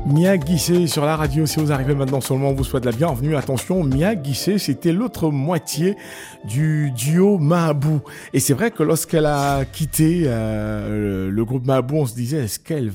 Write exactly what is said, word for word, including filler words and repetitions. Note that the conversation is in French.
Mia Guissé sur la radio, si vous arrivez maintenant seulement, on vous souhaite la bienvenue. Attention, Mia Guissé, c'était l'autre moitié du duo Mahabou. Et c'est vrai que lorsqu'elle a quitté euh, le, le groupe Mahabou, on se disait, est-ce qu'elle